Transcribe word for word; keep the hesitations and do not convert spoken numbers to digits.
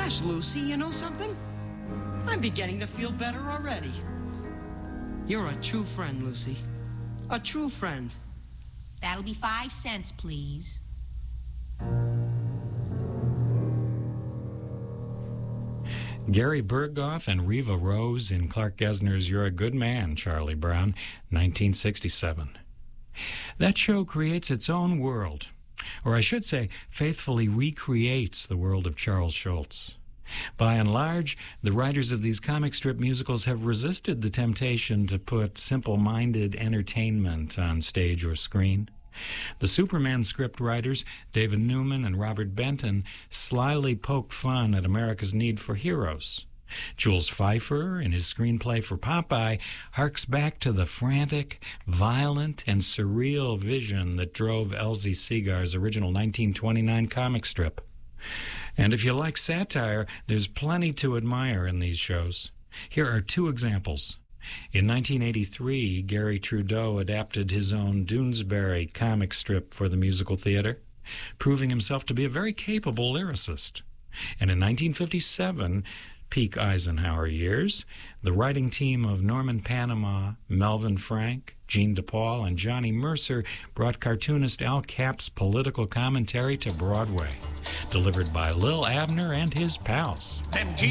Gosh, Lucy, you know something? I'm beginning to feel better already. You're a true friend, Lucy. A true friend. That'll be five cents, please. Gary Berghoff and Reva Rose in Clark Gessner's You're a Good Man, Charlie Brown, nineteen sixty-seven. That show creates its own world, or I should say, faithfully recreates the world of Charles Schulz. By and large, the writers of these comic strip musicals have resisted the temptation to put simple-minded entertainment on stage or screen. The Superman script writers, David Newman and Robert Benton, slyly poked fun at America's need for heroes. Jules Feiffer, in his screenplay for Popeye, harks back to the frantic, violent, and surreal vision that drove Elzie Segar's original nineteen twenty-nine comic strip. And if you like satire, there's plenty to admire in these shows. Here are two examples. In nineteen eighty-three, Gary Trudeau adapted his own Doonesbury comic strip for the musical theater, proving himself to be a very capable lyricist. And in nineteen fifty-seven, peak Eisenhower years, the writing team of Norman Panama, Melvin Frank, Gene DePaul, and Johnny Mercer brought cartoonist Al Capp's political commentary to Broadway, delivered by Lil Abner and his pals. Them